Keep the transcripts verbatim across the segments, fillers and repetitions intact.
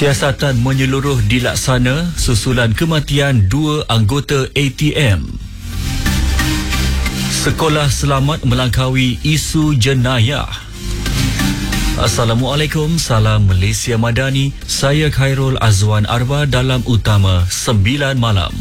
Siasatan menyeluruh dilaksana susulan kematian dua anggota A T M. Sekolah selamat melangkaui isu jenayah. Assalamualaikum, salam Malaysia Madani. Saya Khairul Azwan Arba dalam Utama sembilan malam.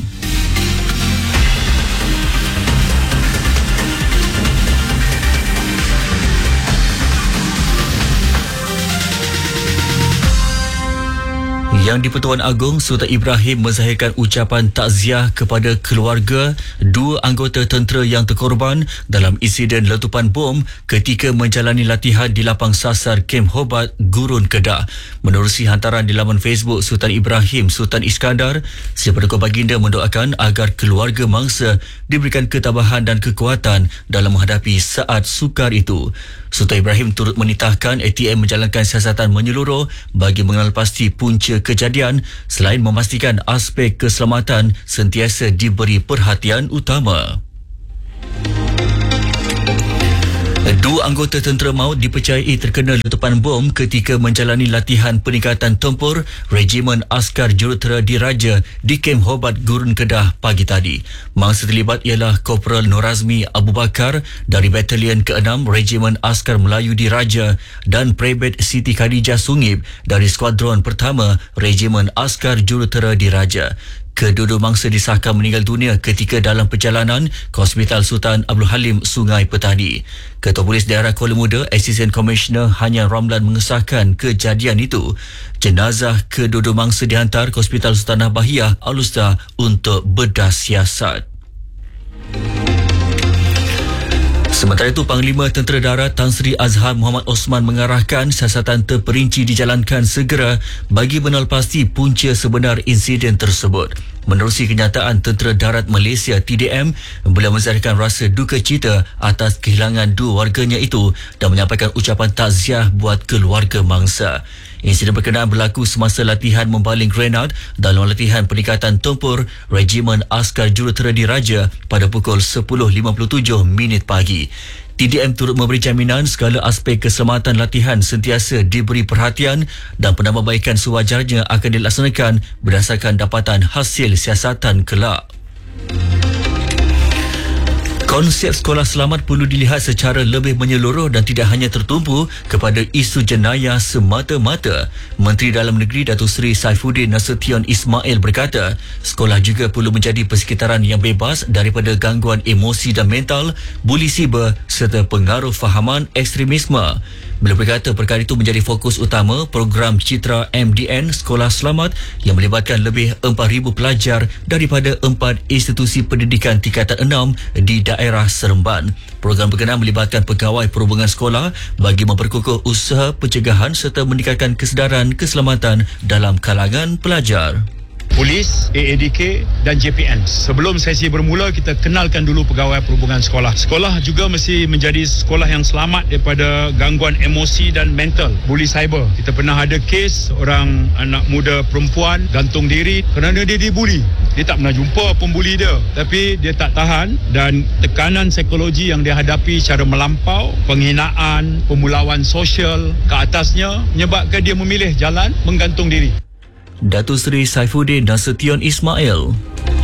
Yang di-Pertuan Agong Sultan Ibrahim menzahirkan ucapan takziah kepada keluarga dua anggota tentera yang terkorban dalam insiden letupan bom ketika menjalani latihan di lapang sasar Kem Hobart, Gurun, Kedah. Menerusi hantaran di laman Facebook Sultan Ibrahim Sultan Iskandar, Si Paduka Baginda mendoakan agar keluarga mangsa diberikan ketabahan dan kekuatan dalam menghadapi saat sukar itu. Sultan Ibrahim turut menitahkan A T M menjalankan siasatan menyeluruh bagi mengenal pasti punca kejadian selain memastikan aspek keselamatan sentiasa diberi perhatian utama. Dua anggota tentera maut dipercayai terkena letupan bom ketika menjalani latihan peningkatan tempur Regimen Askar Jurutera Diraja di Kem Hobart, Gurun, Kedah pagi tadi. Mangsa terlibat ialah Korporal Norazmi Abu Bakar dari Batalion keenam Regimen Askar Melayu Diraja dan Prebet Siti Khadijah Sungib dari Skuadron Pertama Regimen Askar Jurutera Diraja. Kedua-dua mangsa disahkan meninggal dunia ketika dalam perjalanan ke Hospital Sultan Abdul Halim, Sungai Petani. Ketua Polis Daerah Kuala Muda, Assistant Commissioner Hanyan Ramlan mengesahkan kejadian itu. Jenazah kedua-dua mangsa dihantar ke Hospital Sultanah Bahiyah, Al-Usta untuk bedah siasat. Sementara itu, Panglima Tentera Darat Tan Sri Azhar Muhammad Osman mengarahkan siasatan terperinci dijalankan segera bagi mengenal pasti punca sebenar insiden tersebut. Menerusi kenyataan Tentera Darat Malaysia T D M, beliau menzahirkan rasa duka cita atas kehilangan dua warganya itu dan menyampaikan ucapan takziah buat keluarga mangsa. Insiden berkenaan berlaku semasa latihan membaling grenad dalam latihan peningkatan tempur Regimen Askar Jurutera Diraja pada pukul sepuluh lima puluh tujuh minit pagi. T D M turut memberi jaminan segala aspek keselamatan latihan sentiasa diberi perhatian dan penambahbaikan sewajarnya akan dilaksanakan berdasarkan dapatan hasil siasatan kelak. Konsep sekolah selamat perlu dilihat secara lebih menyeluruh dan tidak hanya tertumpu kepada isu jenayah semata-mata. Menteri Dalam Negeri Datuk Seri Saifuddin Nasution Ismail berkata, sekolah juga perlu menjadi persekitaran yang bebas daripada gangguan emosi dan mental, buli siber serta pengaruh fahaman ekstremisme. Beliau berkata perkara itu menjadi fokus utama program Citra M D N Sekolah Selamat yang melibatkan lebih empat ribu pelajar daripada empat institusi pendidikan tingkatan enam di daerah Seremban. Program berkenaan melibatkan pegawai perhubungan sekolah bagi memperkukuh usaha pencegahan serta meningkatkan kesedaran keselamatan dalam kalangan pelajar. Polis, A A D K dan J P N. Sebelum sesi bermula, kita kenalkan dulu pegawai perhubungan sekolah. Sekolah juga mesti menjadi sekolah yang selamat daripada gangguan emosi dan mental, buli cyber. Kita pernah ada kes orang anak muda perempuan gantung diri kerana dia dibuli. Dia tak pernah jumpa pembuli dia, tapi dia tak tahan dan tekanan psikologi yang dia hadapi secara melampau, penghinaan, pemulauan sosial ke atasnya menyebabkan dia memilih jalan menggantung diri. Datuk Seri Saifuddin Nasution Ismail.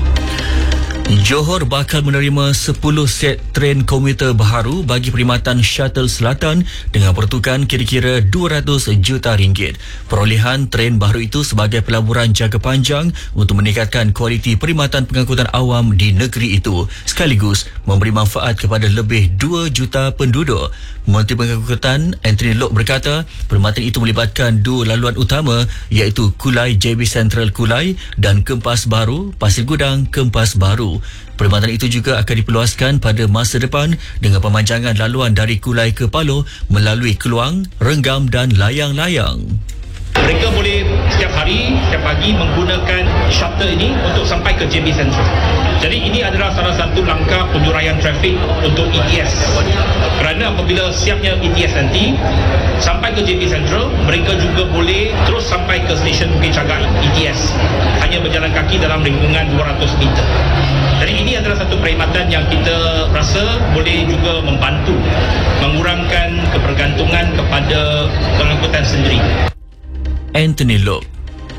Johor bakal menerima sepuluh set tren komuter baharu bagi perkhidmatan Shuttle Selatan dengan pertukaran kira-kira dua ratus juta ringgit. Perolehan tren baharu itu sebagai pelaburan jangka panjang untuk meningkatkan kualiti perkhidmatan pengangkutan awam di negeri itu sekaligus memberi manfaat kepada lebih dua juta penduduk. Menteri Pengangkutan Anthony Loke berkata perkhidmatan itu melibatkan dua laluan utama iaitu Kulai J B Central Kulai dan Kempas Baru Pasir Gudang Kempas Baru. Perkhidmatan itu juga akan diperluaskan pada masa depan dengan pemanjangan laluan dari Kulai ke Paloh melalui Keluang, Renggam dan Layang-Layang. Mereka boleh setiap hari, setiap pagi menggunakan shuttle ini untuk sampai ke J B Central. Jadi ini adalah salah satu langkah penjuraian trafik untuk E T S. Kerana apabila siapnya E T S nanti, sampai ke J B Central, mereka juga boleh terus sampai ke stesen Bukit Cagak E T S. Hanya berjalan kaki dalam lingkungan dua ratus meter. Jadi ini adalah satu perkhidmatan yang kita rasa boleh juga membantu mengurangkan kebergantungan kepada pengangkutan sendiri. Anthony Loke.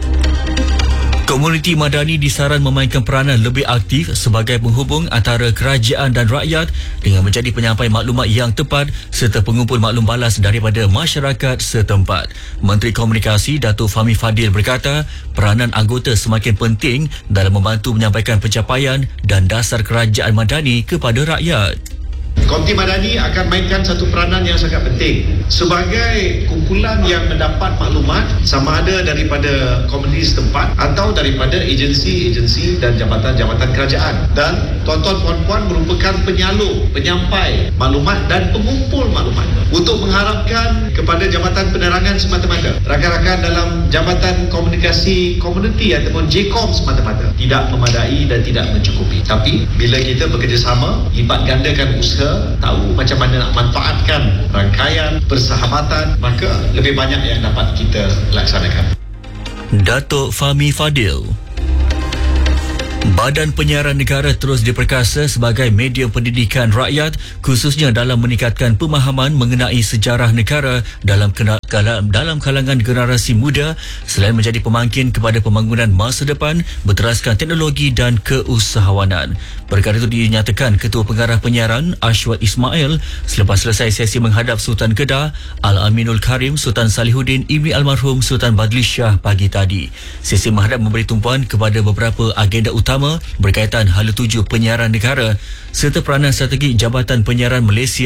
Komuniti madani disaran memainkan peranan lebih aktif sebagai penghubung antara kerajaan dan rakyat dengan menjadi penyampai maklumat yang tepat serta pengumpul maklum balas daripada masyarakat setempat. Menteri Komunikasi Datuk Fahmi Fadil berkata, peranan anggota semakin penting dalam membantu menyampaikan pencapaian dan dasar kerajaan madani kepada rakyat. Komuniti Madani akan mainkan satu peranan yang sangat penting sebagai kumpulan yang mendapat maklumat sama ada daripada komuniti setempat atau daripada agensi-agensi dan jabatan-jabatan kerajaan. Dan tuan-tuan puan-puan merupakan penyalur, penyampai maklumat dan pengumpul maklumat untuk mengharapkan kepada Jabatan Penerangan semata-mata, rakan-rakan dalam Jabatan Komunikasi Komuniti ataupun J COM semata-mata tidak memadai dan tidak mencukupi. Tapi bila kita bekerjasama, lipat gandakan usaha, tahu macam mana nak manfaatkan rangkaian persahabatan, maka lebih banyak yang dapat kita laksanakan. Datuk Fahmi Fadil. Badan Penyiaran Negara terus diperkasa sebagai medium pendidikan rakyat khususnya dalam meningkatkan pemahaman mengenai sejarah negara dalam dalam kalangan generasi muda selain menjadi pemangkin kepada pembangunan masa depan berteraskan teknologi dan keusahawanan. Perkara itu dinyatakan Ketua Pengarah Penyiaran Ashwat Ismail selepas selesai sesi menghadap Sultan Kedah Al-Aminul Karim Sultan Salihuddin Ibni Almarhum Sultan Badli Shah pagi tadi. Sesi menghadap memberi tumpuan kepada beberapa agenda utama berkaitan hala tuju penyiaran negara serta peranan strategi Jabatan Penyiaran Malaysia